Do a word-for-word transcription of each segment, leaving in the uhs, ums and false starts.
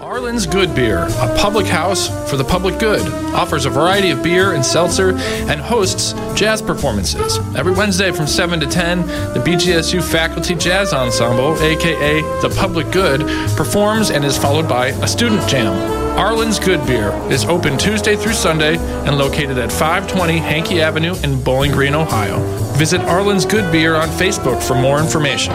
Arlen's Good Beer, a public house for the public good, offers a variety of beer and seltzer and hosts jazz performances. Every Wednesday from seven to ten, the B G S U Faculty Jazz Ensemble, aka The Public Good, performs and is followed by a student jam. Arlen's Good Beer is open Tuesday through Sunday and located at five twenty Hankey Avenue in Bowling Green, Ohio. Visit Arlen's Good Beer on Facebook for more information.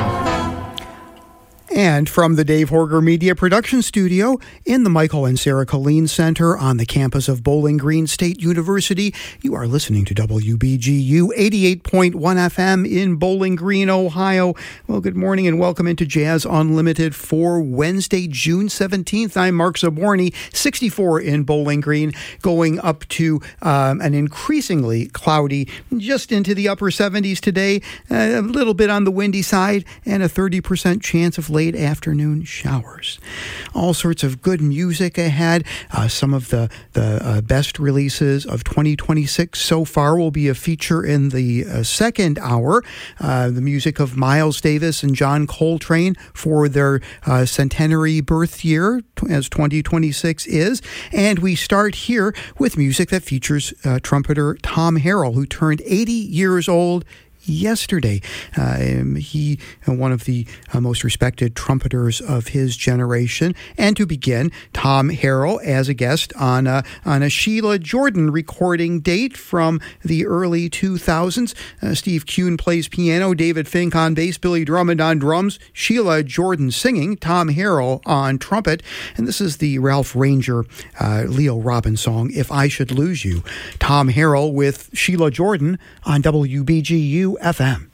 And from the Dave Horger Media Production Studio in the Michael and Sarah Colleen Center on the campus of Bowling Green State University, you are listening to W B G U eighty-eight point one F M in Bowling Green, Ohio. Well, good morning and welcome into Jazz Unlimited for Wednesday, June seventeenth. I'm Mark Zaborny, sixty-four in Bowling Green, going up to um, an increasingly cloudy, just into the upper seventies today, uh, a little bit on the windy side, and a thirty percent chance of late afternoon showers. All sorts of good music ahead. Uh, some of the, the uh, best releases of twenty twenty-six so far will be a feature in the uh, second hour. Uh, the music of Miles Davis and John Coltrane for their uh, centenary birth year, as twenty twenty-six is. And we start here with music that features uh, trumpeter Tom Harrell, who turned eighty years old yesterday. Uh, he, uh, one of the uh, most respected trumpeters of his generation. And to begin, Tom Harrell as a guest on a, on a Sheila Jordan recording date from the early two thousands. Uh, Steve Kuhn plays piano, David Fink on bass, Billy Drummond on drums, Sheila Jordan singing, Tom Harrell on trumpet. And this is the Ralph Ranger, uh, Leo Robin song, If I Should Lose You. Tom Harrell with Sheila Jordan on W B G U F M.